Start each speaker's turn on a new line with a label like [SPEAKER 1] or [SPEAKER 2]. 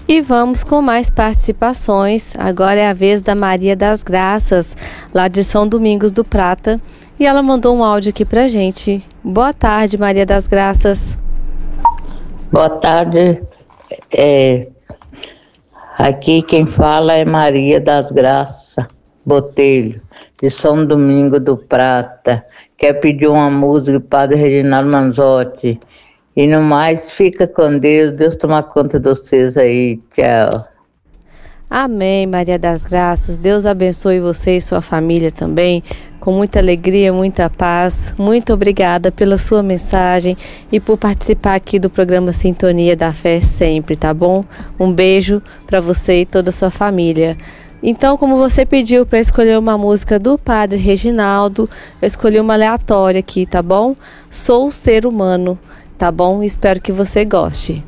[SPEAKER 1] E vamos com mais participações. Agora é a vez da Maria das Graças, lá de São Domingos do Prata. E ela mandou um áudio aqui pra gente. Boa tarde, Maria das Graças.
[SPEAKER 2] Boa tarde. Aqui quem fala é Maria das Graças Botelho, de São Domingo do Prata. Quer pedir uma música do Padre Reginaldo Manzotti. E no mais, fica com Deus. Deus toma conta de vocês aí. Tchau.
[SPEAKER 1] Amém, Maria das Graças. Deus abençoe você e sua família também, com muita alegria, muita paz. Muito obrigada pela sua mensagem e por participar aqui do programa Sintonia da Fé sempre, tá bom? Um beijo para você e toda a sua família. Então, como você pediu para escolher uma música do Padre Reginaldo, eu escolhi uma aleatória aqui, tá bom? Sou ser humano, tá bom? Espero que você goste.